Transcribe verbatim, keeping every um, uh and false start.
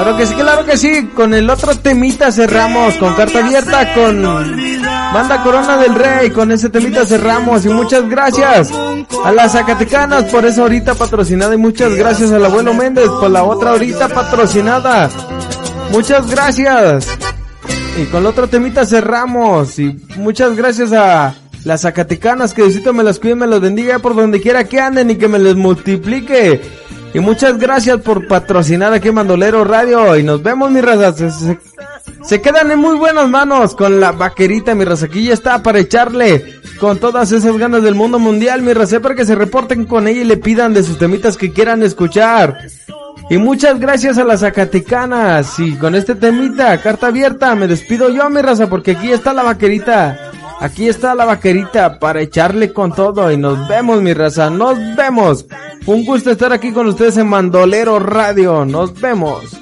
Claro que sí, claro que sí. Con el otro temita cerramos, con carta abierta, con Banda Corona del Rey. Con ese temita cerramos. Y muchas gracias a las Zacatecanas por esa horita patrocinada. Y muchas gracias al abuelo Méndez por la otra horita patrocinada. Muchas gracias. Y con el otro temita cerramos. Y muchas gracias a las Zacatecanas, que Diosito me las cuide, me las bendiga por donde quiera que anden y que me les multiplique. Y muchas gracias por patrocinar aquí en Bandolero Radio. Y nos vemos, mi raza. Se, se, se quedan en muy buenas manos con la vaquerita, mi raza. Aquí ya está para echarle con todas esas ganas del mundo mundial, mi raza, para que se reporten con ella y le pidan de sus temitas que quieran escuchar. Y muchas gracias a las Zacatecanas. Y con este temita, carta abierta, me despido yo, mi raza, porque aquí está la vaquerita. Aquí está la vaquerita para echarle con todo. Y nos vemos, mi raza, nos vemos. Un gusto estar aquí con ustedes en Bandolero Radio. Nos vemos.